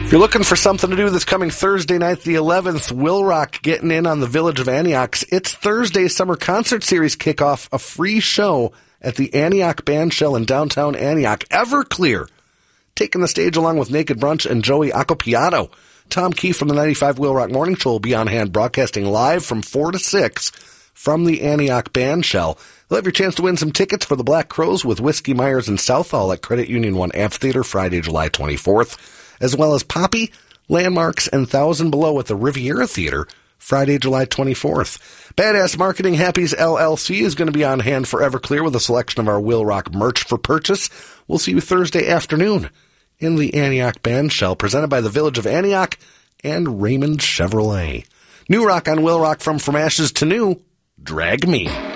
If you're looking for something to do this coming Thursday night, the 11th, Will Rock getting in on the Village of Antioch's It's Thursday Summer Concert Series kickoff, a free show at the Antioch Bandshell in downtown Antioch. Everclear taking the stage along with Naked Brunch and Joey Accopiato. Tom Keefe from the 95 Will Rock Morning Show will be on hand broadcasting live from 4 to 6 from the Antioch Bandshell. You'll have your chance to win some tickets for the Black Crowes with Whiskey Myers and Southall at Credit Union 1 Amphitheater Friday, July 24th, as well as Poppy, Landmarks, and Thousand Below at the Riviera Theater Friday, July 24th. Badass Marketing Happies LLC is going to be on hand for Everclear with a selection of our Will Rock merch for purchase. We'll see you Thursday afternoon in the Antioch Bandshell, presented by the Village of Antioch and Raymond Chevrolet. New rock on Will Rock from Ashes to New, Drag Me.